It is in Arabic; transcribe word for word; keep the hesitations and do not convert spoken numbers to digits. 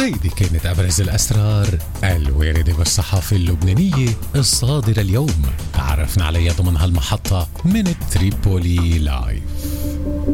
هيدي كانت أبرز الأسرار الواردة بالصحافة اللبنانية الصادرة اليوم، تعرفنا عليها ضمن هالمحطة من تريبولي لايف.